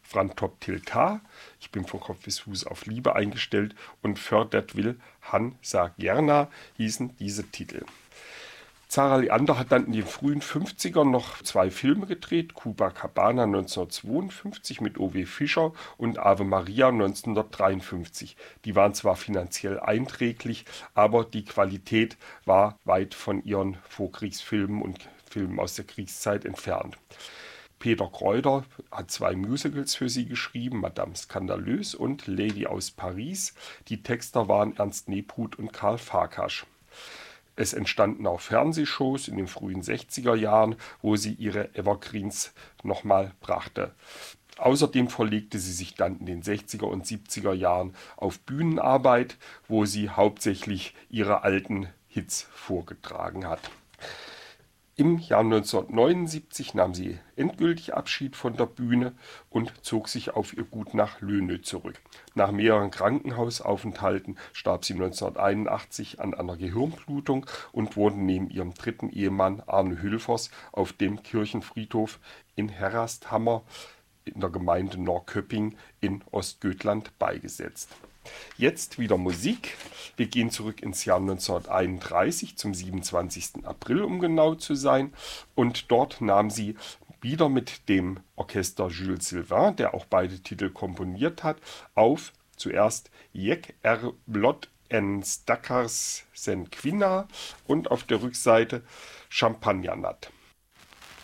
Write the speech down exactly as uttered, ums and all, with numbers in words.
Frantop Tilka, ich bin von Kopf bis Fuß auf Liebe eingestellt und fördert will Han sag Gerna hießen diese Titel. Zara Leander hat dann in den frühen fünfzigern noch zwei Filme gedreht, Copacabana neunzehnhundertzweiundfünfzig mit O W. Fischer und Ave Maria neunzehnhundertdreiundfünfzig. Die waren zwar finanziell einträglich, aber die Qualität war weit von ihren Vorkriegsfilmen und Filmen aus der Kriegszeit entfernt. Peter Kräuter hat zwei Musicals für sie geschrieben, Madame Skandalös und Lady aus Paris. Die Texter waren Ernst Nebrut und Karl Farkasch. Es entstanden auch Fernsehshows in den frühen sechziger Jahren, wo sie ihre Evergreens nochmal brachte. Außerdem verlegte sie sich dann in den sechziger und siebziger Jahren auf Bühnenarbeit, wo sie hauptsächlich ihre alten Hits vorgetragen hat. Im Jahr neunzehnhundertneunundsiebzig nahm sie endgültig Abschied von der Bühne und zog sich auf ihr Gut nach Löhnö zurück. Nach mehreren Krankenhausaufenthalten starb sie neunzehnhunderteinundachtzig an einer Gehirnblutung und wurde neben ihrem dritten Ehemann Arne Hülfers auf dem Kirchenfriedhof in Herrasthammer in der Gemeinde Norrköping in Ostgötland beigesetzt. Jetzt wieder Musik. Wir gehen zurück ins Jahr neunzehnhunderteinunddreißig, zum siebenundzwanzigsten April, um genau zu sein. Und dort nahm sie wieder mit dem Orchester Jules Sylvain, der auch beide Titel komponiert hat, auf. Zuerst Jek er Blot en Stakkars sen Kvinna und auf der Rückseite Champagnernat.